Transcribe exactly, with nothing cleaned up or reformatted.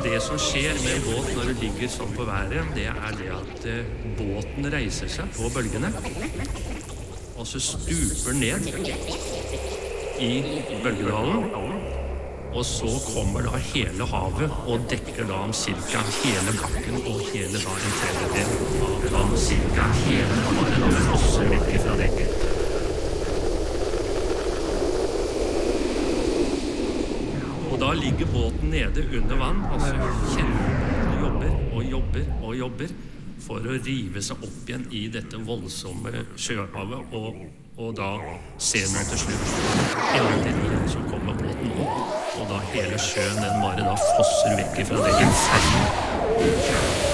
det som skjer med en båt når du ligger sånn på været, det er det at eh, båten reiser seg på bølgene, og så stuper ned i bølgedalen, og så kommer da hele havet og dekker da om cirka hele bakken og hele da en tredjedel av da om cirka hele havet da flosser vekk fra dekket. Og da ligger båten nede under vann, altså kjemper og jobber og jobber og jobber for å rive seg opp igjen i dette voldsomme sjøhavet, og, og da ser man til slutt endelig så kommer båten opp, og da hele sjøen den bare da fosser vekk fra det inferno.